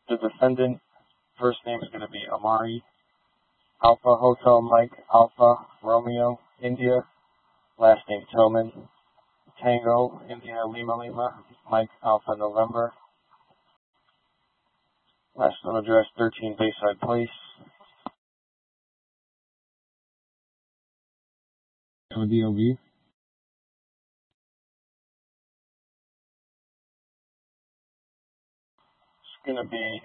The defendant, first name is going to be Amari. Alpha Hotel Mike Alpha Romeo India. Last name Tillman. Tango India Lima Lima Mike Alpha November. Last known address 13 Bayside Place. DOB. It's going to be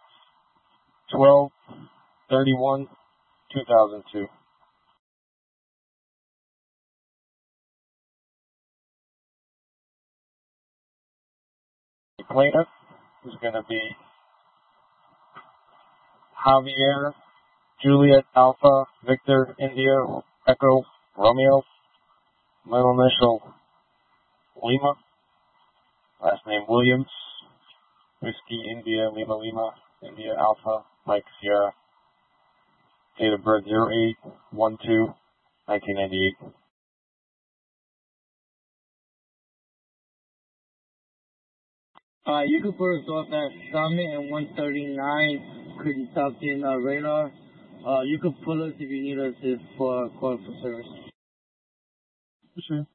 12/31/2002. The plaintiff is going to be Javier Juliet Alpha Victor India Echo Romeo. Middle initial Lima. Last name Williams. Whiskey India Lima Lima India Alpha Mike Sierra. Date of birth 08/12/1998. You can put us off at Summit and 139 Kentucky radar. You can pull us if you need us for call for service. For sure.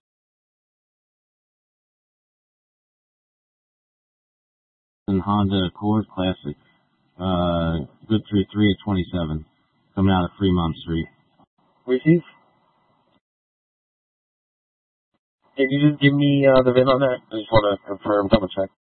And Honda Accord Classic. Good 3 at 27. Coming out of Fremont Street. Receive. Can you just give me the VIN on that? I just want to confirm, double check.